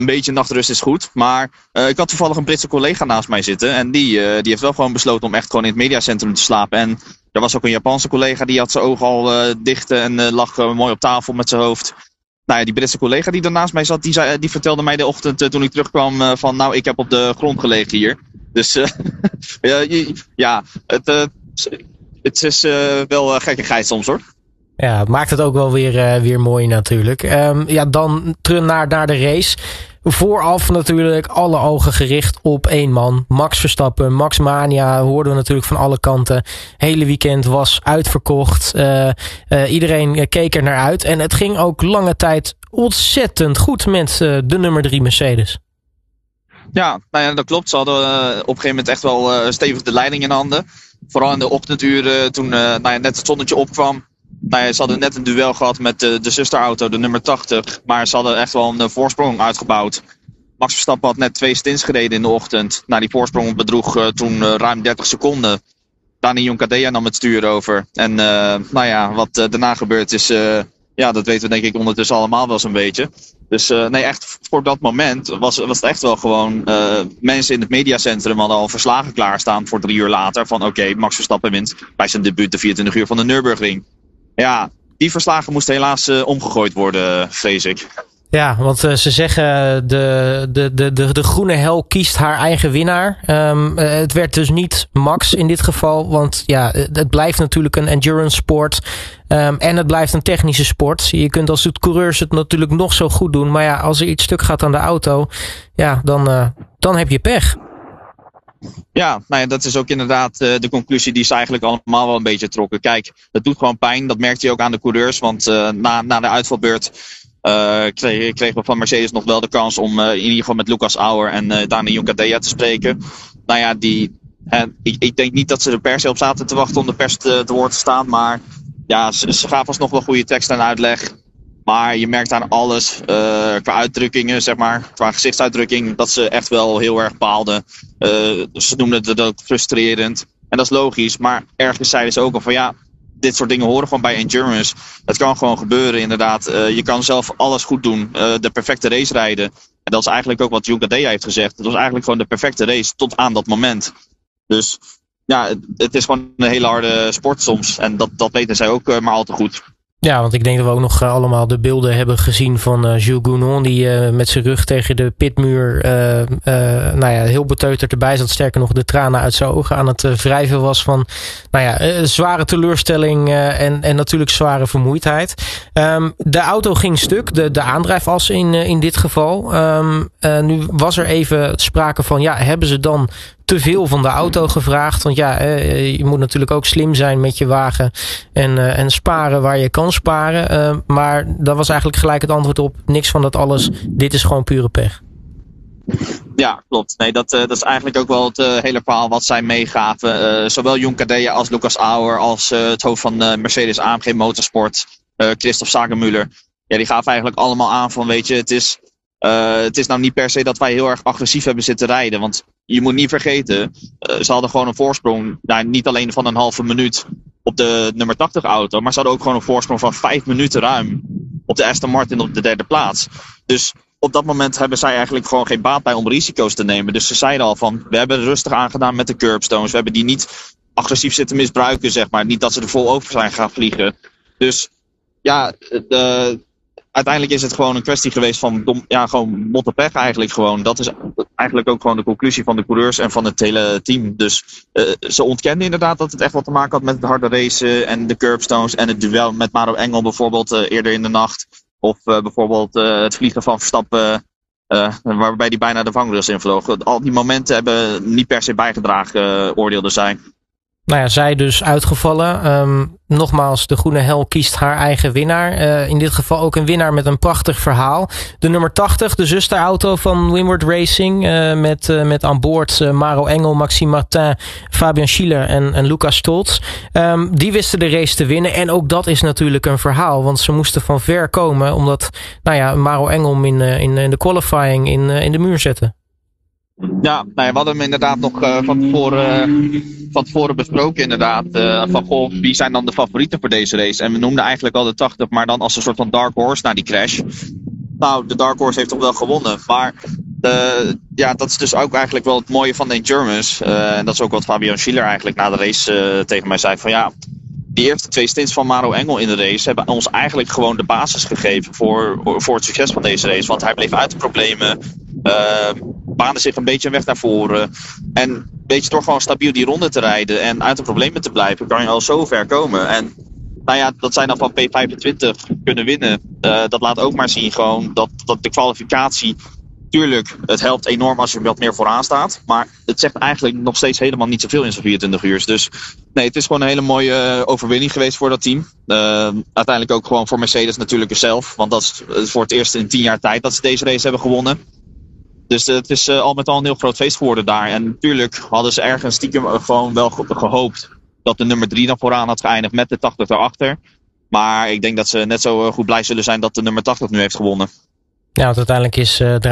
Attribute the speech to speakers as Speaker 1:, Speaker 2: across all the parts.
Speaker 1: een beetje nachtrust is goed. Maar ik had toevallig een Britse collega naast mij zitten. En die heeft wel gewoon besloten om echt gewoon in het mediacentrum te slapen. En er was ook een Japanse collega die had zijn ogen al dicht en lag mooi op tafel met zijn hoofd. Nou ja, die Britse collega die daarnaast mij zat, die vertelde mij de ochtend toen ik terugkwam van nou, ik heb op de grond gelegen hier. Dus het is wel gekkigheid soms hoor.
Speaker 2: Ja, het maakt het ook wel weer mooi natuurlijk. Dan terug naar de race. Vooraf natuurlijk alle ogen gericht op één man. Max Verstappen, Max Mania hoorden we natuurlijk van alle kanten. Hele weekend was uitverkocht. Iedereen keek er naar uit. En het ging ook lange tijd ontzettend goed met de nummer 3 Mercedes. Ja,
Speaker 1: nou ja, dat klopt. Ze hadden op een gegeven moment echt wel stevig de leiding in handen. Vooral in de ochtenduren toen net het zonnetje opkwam. Ze hadden net een duel gehad met de zusterauto, de nummer 80. Maar ze hadden echt wel een voorsprong uitgebouwd. Max Verstappen had net 2 stints gereden in de ochtend. Die voorsprong bedroeg toen ruim 30 seconden. Dani Joncadella nam het stuur over. En wat daarna gebeurd is, dat weten we denk ik ondertussen allemaal wel zo'n beetje. Dus echt voor dat moment was het echt wel gewoon... mensen in het mediacentrum hadden al verslagen klaarstaan voor 3 uur later. Van oké, Max Verstappen wint bij zijn debuut de 24 uur van de Nürburgring. Ja, die verslagen moesten helaas omgegooid worden, vrees ik. Ja, want ze zeggen de groene hel kiest haar eigen winnaar. Het werd dus niet Max in dit geval. Want ja, het blijft natuurlijk een endurance sport. En het blijft een technische sport. Je kunt als coureurs het natuurlijk nog zo goed doen. Maar ja, als er iets stuk gaat aan de auto, ja, dan heb je pech. Ja, dat is ook inderdaad de conclusie die ze eigenlijk allemaal wel een beetje trokken. Kijk, het doet gewoon pijn. Dat merkte je ook aan de coureurs. Want na de uitvalbeurt kregen we van Mercedes nog wel de kans om in ieder geval met Lucas Auer en Dani Joncadella te spreken. Ik denk niet dat ze er per se op zaten te wachten om de pers te woord te staan. Maar ja, ze gaven alsnog wel goede tekst en uitleg. Maar je merkt aan alles, qua uitdrukkingen, zeg maar, qua gezichtsuitdrukking, dat ze echt wel heel erg baalden. Ze noemden het ook frustrerend. En dat is logisch, maar ergens zeiden ze ook al van ja, dit soort dingen horen gewoon bij endurance. Het kan gewoon gebeuren, inderdaad. Je kan zelf alles goed doen, de perfecte race rijden. En dat is eigenlijk ook wat Joncadella heeft gezegd. Het was eigenlijk gewoon de perfecte race tot aan dat moment. Dus ja, het is gewoon een hele harde sport soms. En dat weten zij ook maar al te goed. Ja, want ik denk dat we ook nog allemaal de beelden hebben gezien van Jules Gounon, die met zijn rug tegen de pitmuur heel beteuterd erbij zat. Sterker nog, de tranen uit zijn ogen aan het wrijven was van zware teleurstelling en natuurlijk zware vermoeidheid. De auto ging stuk, de aandrijfas in dit geval. Nu was er even sprake van, hebben ze dan te veel van de auto gevraagd? Want je moet natuurlijk ook slim zijn met je wagen en sparen waar je kan sparen. Maar dat was eigenlijk gelijk het antwoord op niks van dat alles. Dit is gewoon pure pech. Ja, klopt. Nee, dat is eigenlijk ook wel het hele verhaal wat zij meegaven. Zowel Joncadella als Lucas Auer als het hoofd van Mercedes AMG Motorsport, Christoph Sagemüller. Ja, die gaven eigenlijk allemaal aan van weet je, het is nou niet per se dat wij heel erg agressief hebben zitten rijden. Want je moet niet vergeten, ze hadden gewoon een voorsprong, niet alleen van een halve minuut op de nummer 80 auto, maar ze hadden ook gewoon een voorsprong van 5 minuten ruim op de Aston Martin op de 3e plaats. Dus op dat moment hebben zij eigenlijk gewoon geen baat bij om risico's te nemen. Dus ze zeiden al van, we hebben rustig aangedaan met de curbstones. We hebben die niet agressief zitten misbruiken, zeg maar. Niet dat ze er vol over zijn gaan vliegen. Dus ja, uiteindelijk is het gewoon een kwestie geweest van gewoon motte pech eigenlijk gewoon. Dat is eigenlijk ook gewoon de conclusie van de coureurs en van het hele team. Dus ze ontkenden inderdaad dat het echt wat te maken had met het harde racen en de curbstones en het duel met Maro Engel bijvoorbeeld eerder in de nacht. Of bijvoorbeeld het vliegen van Verstappen waarbij die bijna de vangrails invloog. Al die momenten hebben niet per se bijgedragen, oordeelden zij. Nou ja, zij dus uitgevallen. Nogmaals, de groene hel kiest haar eigen winnaar. In dit geval ook een winnaar met een prachtig verhaal. De nummer 80, de zusterauto van Winward Racing. Met aan boord Maro Engel, Maxime Martin, Fabian Schiller en Lucas Stolz. Die wisten de race te winnen. En ook dat is natuurlijk een verhaal. Want ze moesten van ver komen. Omdat Maro Engel in de qualifying in de muur zette. Ja, we hadden hem inderdaad nog van tevoren besproken inderdaad. Wie zijn dan de favorieten voor deze race? En we noemden eigenlijk al de 80, maar dan als een soort van dark horse na die crash. nou, de Dark Horse heeft toch wel gewonnen. Maar dat is dus ook eigenlijk wel het mooie van de Endurance. En dat is ook wat Fabian Schiller eigenlijk na de race tegen mij zei. Van ja, die eerste 2 stints van Maro Engel in de race hebben ons eigenlijk gewoon de basis gegeven voor het succes van deze race. Want hij bleef uit de problemen, baande zich een beetje een weg naar voren. En weet je, door gewoon stabiel die ronde te rijden en uit de problemen te blijven, kan je al zo ver komen. En nou ja, dat zij dan van P25 kunnen winnen, dat laat ook maar zien gewoon dat de kwalificatie, tuurlijk, het helpt enorm als je wat meer vooraan staat. Maar het zegt eigenlijk nog steeds helemaal niet zoveel in zo'n 24 uur. Dus nee, het is gewoon een hele mooie overwinning geweest voor dat team. Uiteindelijk ook gewoon voor Mercedes natuurlijk zelf. Want dat is voor het eerst in 10 jaar tijd dat ze deze race hebben gewonnen. Dus het is al met al een heel groot feest geworden daar. En natuurlijk hadden ze ergens stiekem gewoon wel gehoopt dat de nummer 3 dan vooraan had geëindigd met de 80 daarachter. Maar ik denk dat ze net zo goed blij zullen zijn dat de nummer 80 nu heeft gewonnen.
Speaker 2: Ja, want uiteindelijk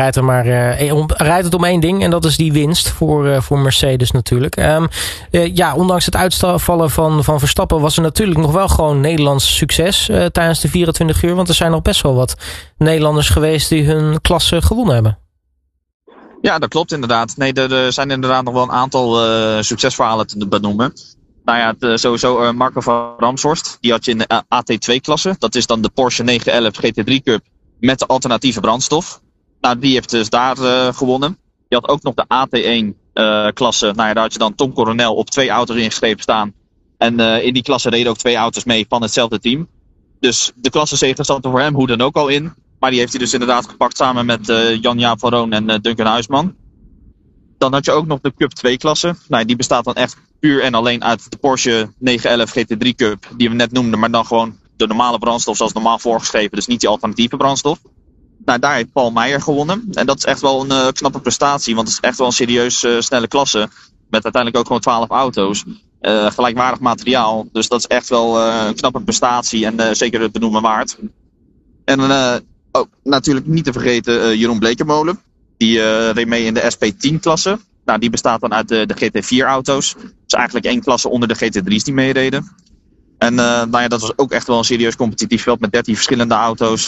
Speaker 2: rijdt het om één ding en dat is die winst voor Mercedes natuurlijk. Ondanks het uitvallen van Verstappen was er natuurlijk nog wel gewoon Nederlands succes tijdens de 24 uur. Want er zijn nog best wel wat Nederlanders geweest die hun klasse gewonnen hebben.
Speaker 1: Ja, dat klopt inderdaad. Nee, er zijn inderdaad nog wel een aantal succesverhalen te benoemen. Nou ja, sowieso Marco van Ramshorst. Die had je in de AT2-klasse. Dat is dan de Porsche 911 GT3 Cup met de alternatieve brandstof. Nou, die heeft dus daar gewonnen. Je had ook nog de AT1-klasse. Nou ja, daar had je dan Tom Coronel op 2 auto's ingeschreven staan. En in die klasse reden ook 2 auto's mee van hetzelfde team. Dus de klassezege zat er voor hem hoe dan ook al in. Maar die heeft hij dus inderdaad gepakt samen met Jan-Jaap van Roon en Duncan Huisman. Dan had je ook nog de Cup 2-klasse. Nou, die bestaat dan echt puur en alleen uit de Porsche 911 GT3 Cup. Die we net noemden, maar dan gewoon de normale brandstof zoals normaal voorgeschreven. Dus niet die alternatieve brandstof. Nou, daar heeft Paul Meijer gewonnen. En dat is echt wel een knappe prestatie. Want het is echt wel een serieus snelle klasse. Met uiteindelijk ook gewoon 12 auto's. Gelijkwaardig materiaal. Dus dat is echt wel een knappe prestatie. En zeker het benoemen waard. En ook natuurlijk niet te vergeten Jeroen Blekemolen. Die reed mee in de SP10-klasse. Nou, die bestaat dan uit de GT4-auto's. Dus eigenlijk 1 klasse onder de GT3's die meereden. En dat was ook echt wel een serieus competitief veld met 13 verschillende auto's.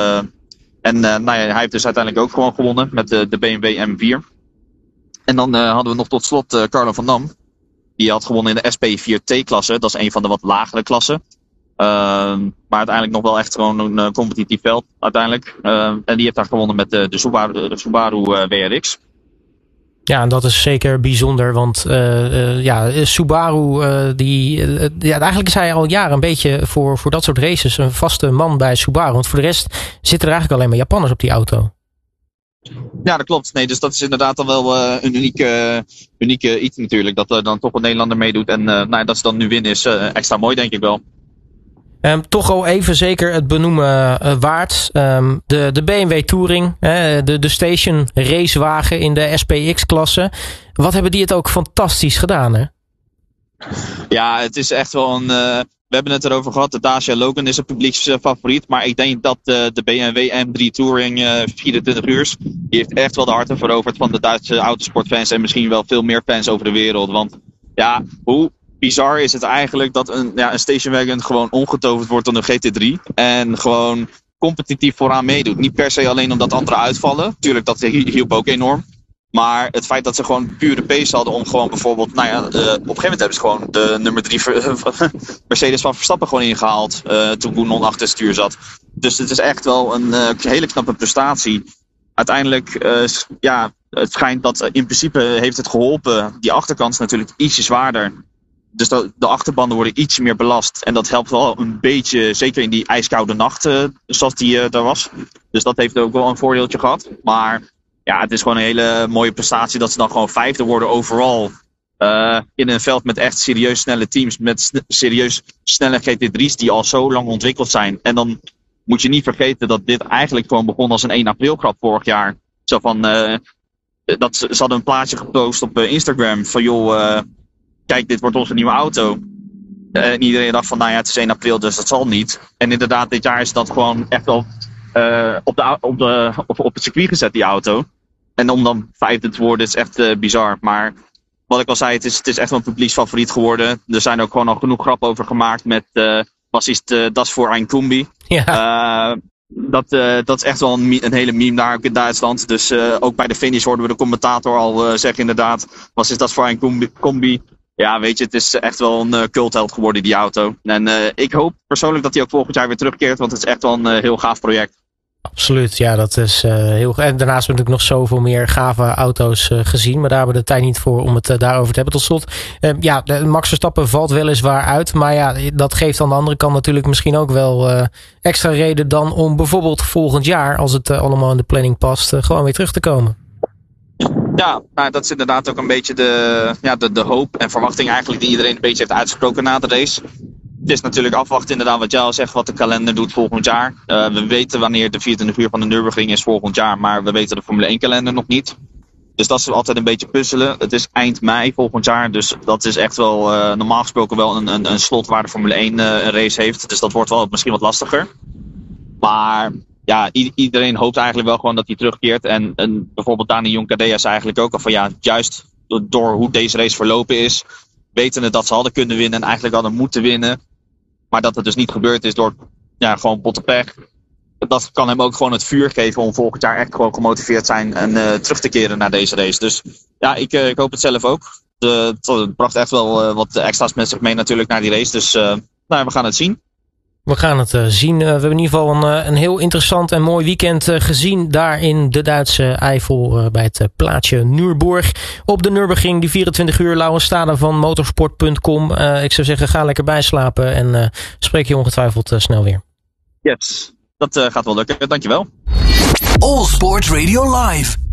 Speaker 1: Hij heeft dus uiteindelijk ook gewoon gewonnen met de BMW M4. En dan hadden we nog tot slot Carlo van Dam. Die had gewonnen in de SP4T-klasse. Dat is een van de wat lagere klassen. Maar uiteindelijk nog wel echt gewoon een competitief veld uiteindelijk. En die heeft daar gewonnen met de Subaru WRX.
Speaker 2: Ja, en dat is zeker bijzonder, want Subaru, eigenlijk is hij al jaren een beetje voor dat soort races een vaste man bij Subaru. Want voor de rest zitten er eigenlijk alleen maar Japanners op die auto.
Speaker 1: Ja, dat klopt. Nee, dus dat is inderdaad dan wel een unieke iets natuurlijk. Dat er dan toch een Nederlander meedoet. En dat ze dan nu winnen is extra mooi, denk ik wel.
Speaker 2: Toch al even zeker het benoemen waard. De BMW Touring, de station racewagen in de SPX-klasse. Wat hebben die het ook fantastisch gedaan, hè?
Speaker 1: Ja, het is echt wel een... we hebben het erover gehad. De Dacia Logan is een publieksfavoriet. Maar ik denk dat de BMW M3 Touring 24 uur... die heeft echt wel de harten veroverd van de Duitse autosportfans. En misschien wel veel meer fans over de wereld. Want ja, hoe bizar is het eigenlijk dat een stationwagon gewoon omgetoverd wordt tot een GT3. En gewoon competitief vooraan meedoet. Niet per se alleen omdat anderen uitvallen. Tuurlijk, dat hielp ook enorm. Maar het feit dat ze gewoon pure pace hadden om gewoon bijvoorbeeld... op een gegeven moment hebben ze gewoon de nummer 3 Mercedes van Verstappen gewoon ingehaald. Toen Gounon achter het stuur zat. Dus het is echt wel een hele knappe prestatie. Uiteindelijk, het schijnt dat in principe heeft het geholpen. Die achterkant is natuurlijk ietsje zwaarder. Dus de achterbanden worden ietsje meer belast. En dat helpt wel een beetje, zeker in die ijskoude nacht zoals die daar was. Dus dat heeft ook wel een voordeeltje gehad. Maar ja, het is gewoon een hele mooie prestatie dat ze dan gewoon 5e worden overal. In een veld met echt serieus snelle teams. Met serieus snelle GT3's die al zo lang ontwikkeld zijn. En dan moet je niet vergeten dat dit eigenlijk gewoon begon als een 1 april grap vorig jaar. Zo van, ze hadden een plaatje gepost op Instagram van joh... kijk, dit wordt onze nieuwe auto. En iedereen dacht van, het is 1 april, dus dat zal niet. En inderdaad, dit jaar is dat gewoon echt wel op het circuit gezet, die auto. En om dan 5e te worden, is echt bizar. Maar wat ik al zei, het is echt wel een publieksfavoriet geworden. Er zijn ook gewoon al genoeg grappen over gemaakt met bassist Das voor Ein Kumbi. Ja. Dat is echt wel een hele meme daar ook in Duitsland. Dus ook bij de finish hoorden we de commentator al zeggen inderdaad. Wat is dat voor een combi? Ja, weet je, het is echt wel een cultheld geworden, die auto. En ik hoop persoonlijk dat hij ook volgend jaar weer terugkeert. Want het is echt wel een heel gaaf project.
Speaker 2: Absoluut, ja, dat is heel. En daarnaast hebben we natuurlijk nog zoveel meer gave auto's gezien. Maar daar hebben we de tijd niet voor om het daarover te hebben. Tot slot, Max Verstappen valt weliswaar uit. Maar ja, dat geeft aan de andere kant natuurlijk misschien ook wel extra reden dan om bijvoorbeeld volgend jaar, als het allemaal in de planning past, gewoon weer terug te komen.
Speaker 1: Ja, nou, dat is inderdaad ook een beetje de hoop en verwachting eigenlijk die iedereen een beetje heeft uitgesproken na de race. Het is natuurlijk afwachten inderdaad wat jij al zegt, wat de kalender doet volgend jaar. We weten wanneer de 24 uur van de Nürburgring is volgend jaar, maar we weten de Formule 1 kalender nog niet. Dus dat is altijd een beetje puzzelen. Het is eind mei volgend jaar, dus dat is echt wel normaal gesproken wel een slot waar de Formule 1 een race heeft. Dus dat wordt wel misschien wat lastiger. Maar ja, iedereen hoopt eigenlijk wel gewoon dat hij terugkeert. En bijvoorbeeld Dani Juncker zei eigenlijk ook al van ja, juist door hoe deze race verlopen is, wetende dat ze hadden kunnen winnen en eigenlijk hadden moeten winnen. Maar dat het dus niet gebeurd is door gewoon botte pech. Dat kan hem ook gewoon het vuur geven om volgend jaar echt gewoon gemotiveerd zijn en terug te keren naar deze race. Dus ja, ik hoop het zelf ook. Het bracht echt wel wat extra's met zich mee natuurlijk naar die race. Dus we gaan het zien.
Speaker 2: We gaan het zien. We hebben in ieder geval een heel interessant en mooi weekend gezien daar in de Duitse Eifel bij het plaatsje Nürburg. Op de Nürburgring, die 24 uur lauwe stade van motorsport.com. Ik zou zeggen, ga lekker bijslapen en spreek je ongetwijfeld snel weer.
Speaker 1: Yes, dat gaat wel lukken. Dankjewel.
Speaker 3: All Sports Radio Live.